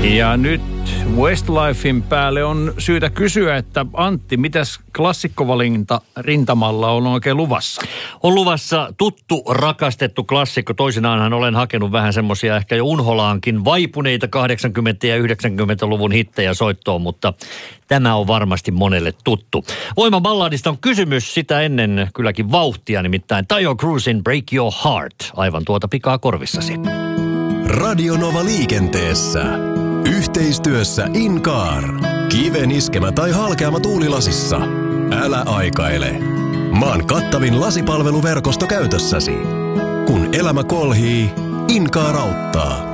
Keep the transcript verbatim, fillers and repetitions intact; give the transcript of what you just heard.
Ja nyt Westlifein päälle on syytä kysyä, että Antti, mitäs klassikkovalinta rintamalla on oikein luvassa? On luvassa tuttu, rakastettu klassikko. Toisinaanhan olen hakenut vähän semmoisia ehkä jo unholaankin vaipuneita kahdeksankymmentä- ja yhdeksänkymmentäluvun hittejä soittoon, mutta tämä on varmasti monelle tuttu. Voimaballadista on kysymys, sitä ennen kylläkin vauhtia, nimittäin Taio Cruzin Break Your Heart, aivan tuota pikaa korvissasi. Radio Nova liikenteessä. Yhteistyössä Incar. Kiven iskemä tai halkeama tuulilasissa. Älä aikaile. Maan kattavin lasipalveluverkosto käytössäsi. Kun elämä kolhii, Incar auttaa.